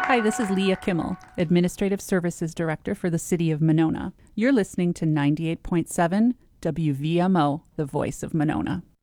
Hi, this is Leah Kimmel, Administrative Services Director for the City of Monona. You're listening to 98.7 WVMO, the voice of Monona.